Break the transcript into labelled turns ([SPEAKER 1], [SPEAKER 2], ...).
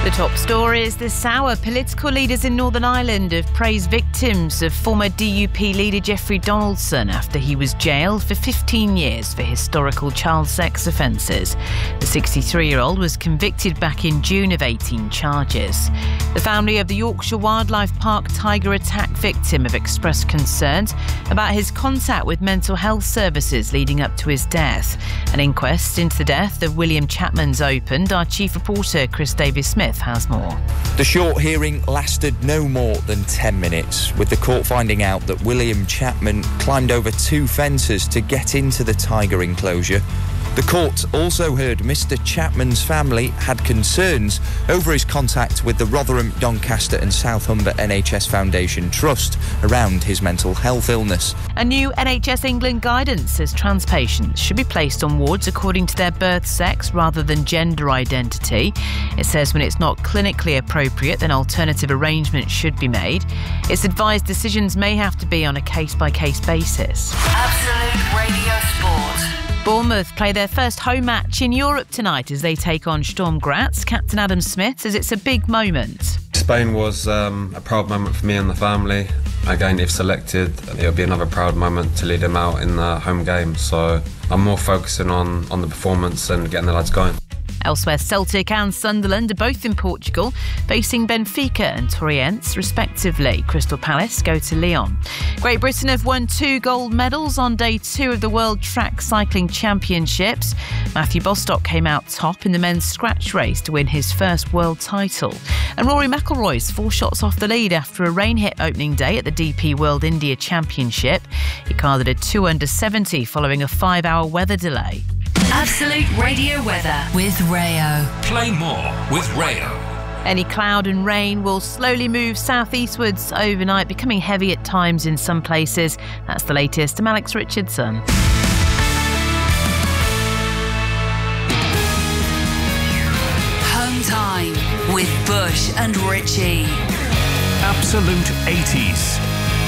[SPEAKER 1] The top stories this hour. Political leaders in Northern Ireland have praised victims of former DUP leader Jeffrey Donaldson after he was jailed for 15 years for historical child sex offences. The 63-year-old was convicted back in June of 18 charges. The family of the Yorkshire Wildlife Park tiger attack victim have expressed concerns about his contact with mental health services leading up to his death. An inquest into the death of William Chapman's opened. Our chief reporter, Chris Davis-Smith, has more.
[SPEAKER 2] The short hearing lasted no more than 10 minutes, with the court finding out that William Chapman climbed over 2 fences to get into the tiger enclosure. The court also heard Mr. Chapman's family had concerns over his contact with the Rotherham, Doncaster and South Humber NHS Foundation Trust around his mental health illness.
[SPEAKER 1] A new NHS England guidance says trans patients should be placed on wards according to their birth sex rather than gender identity. It says when it's not clinically appropriate, then alternative arrangements should be made. It's advised decisions may have to be on a case-by-case basis.
[SPEAKER 3] Absolute Radio Sport.
[SPEAKER 1] Bournemouth play their first home match in Europe tonight as they take on Sturm Graz. Captain Adam Smith says it's a big moment.
[SPEAKER 4] Spain was a proud moment for me and the family. Again, if selected, it'll be another proud moment to lead them out in the home game. So I'm more focusing on the performance and getting the lads going.
[SPEAKER 1] Elsewhere, Celtic and Sunderland are both in Portugal, facing Benfica and Torreense, respectively. Crystal Palace go to Lyon. Great Britain have won 2 gold medals on day 2 of the World Track Cycling Championships. Matthew Bostock came out top in the men's scratch race to win his first world title. And Rory McIlroy's 4 shots off the lead after a rain-hit opening day at the DP World India Championship. He carded a 2 under 70 following a 5-hour weather delay.
[SPEAKER 3] Absolute Radio weather with Rayo.
[SPEAKER 5] Play more with Rayo.
[SPEAKER 1] Any cloud and rain will slowly move southeastwards overnight, becoming heavy at times in some places. That's the latest. I'm Alex Richardson.
[SPEAKER 3] Home time with Bush and Richie.
[SPEAKER 5] Absolute 80s.